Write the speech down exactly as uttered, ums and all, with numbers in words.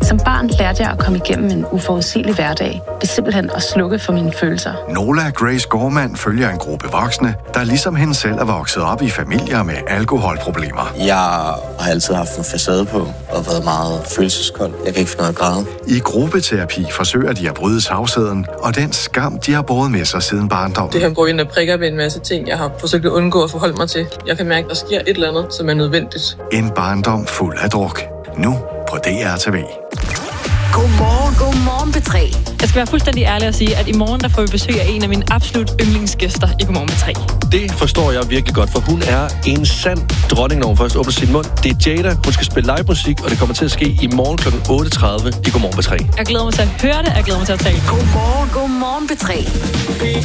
Som barn lærte jeg at komme igennem en uforudsigelig hverdag, ved simpelthen at slukke for mine følelser. Nola Grace Gorman følger en gruppe voksne, der ligesom hende selv er vokset op i familier med alkoholproblemer. Jeg har altid haft en facade på og været meget følelseskold. Jeg kan ikke finde noget at græde. I gruppeterapi forsøger de at bryde tavsheden og den skam, de har båret med sig siden barndommen. Det kan gå ind og prikker ved en masse ting, jeg har forsøgt at undgå at forholde mig til. Jeg kan mærke, at der sker et eller andet, som er nødvendigt. En barndom fuld af druk. Nu på D R T V. Godmorgen, godmorgen P tre. Jeg skal være fuldstændig ærlig og sige, at i morgen der får vi besøg af en af mine absolut yndlingsgæster i Godmorgen P tre. Det forstår jeg virkelig godt, for hun er en sand dronning, når hun først åbner sin mund. Det er Jada, hun skal spille live musik, og det kommer til at ske i morgen klokken otte tredive i Godmorgen P tre. Jeg glæder mig til at høre det, jeg glæder mig til at tale. Godmorgen, godmorgen P tre.